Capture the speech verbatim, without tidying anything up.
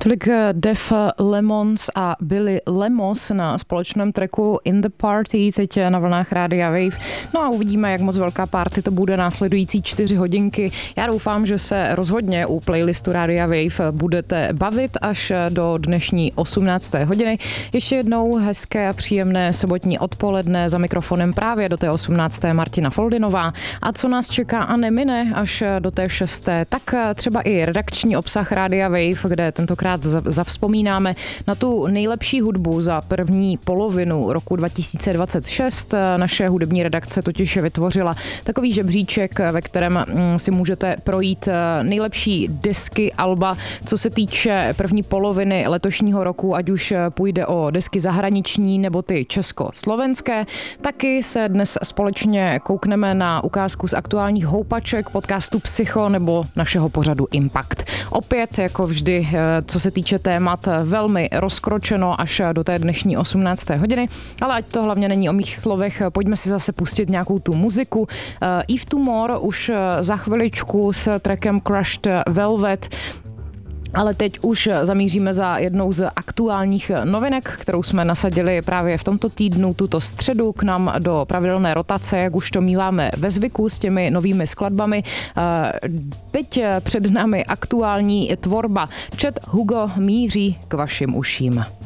Tolik Def Lemons a Billy Lemos na společném tracku In the Party, teď na vlnách Rádia Wave. No a uvidíme, jak moc velká party to bude následující čtyři hodinky. Já doufám, že se rozhodně u playlistu Rádia Wave budete bavit až do dnešní osmnácté hodiny. Ještě jednou hezké a příjemné sobotní odpoledne, za mikrofonem právě do té osmnácté Martina Foldinová. A co nás čeká a nemine až do té šesté, tak třeba i redakční obsah Rádia Wave, kde tentokrát zavzpomínáme na tu nejlepší hudbu za první polovinu roku dva tisíce dvacet šest. Naše hudební redakce totiž vytvořila takový žebříček, ve kterém si můžete projít nejlepší desky, alba, co se týče první poloviny letošního roku, ať už půjde o desky zahraniční nebo ty československé. Taky se dnes společně koukneme na ukázku z aktuálních houpaček podcastu Psycho nebo našeho pořadu Impact. Opět, jako vždy, co se týče témat, velmi rozkročeno až do té dnešní osmnácté hodiny, ale ať to hlavně není o mých slovech, pojďme si zase pustit nějakou tu muziku. Eve Tumor už za chviličku s trackem Crushed Velvet. Ale teď už zamíříme za jednou z aktuálních novinek, kterou jsme nasadili právě v tomto týdnu, tuto středu, k nám do pravidelné rotace, jak už to míváme ve zvyku s těmi novými skladbami. Teď před námi aktuální tvorba. Chet Hugo míří k vašim uším.